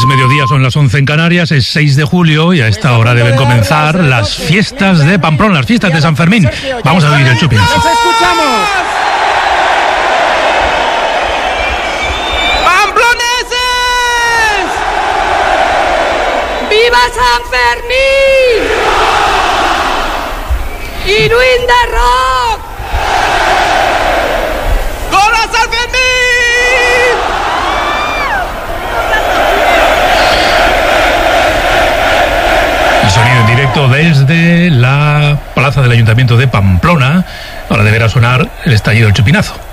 Es mediodía, son las 11 en Canarias, es 6 de julio y a esta hora deben comenzar las fiestas de Pamplona, las fiestas de San Fermín. Vamos a vivir el chupinazo. ¡Nos escuchamos! ¡Pamploneses! ¡Viva San Fermín! ¡Inuit de rock! ¡Gol a San Fermín! Sonido en directo desde la plaza del Ayuntamiento de Pamplona. Ahora deberá sonar el estallido del chupinazo.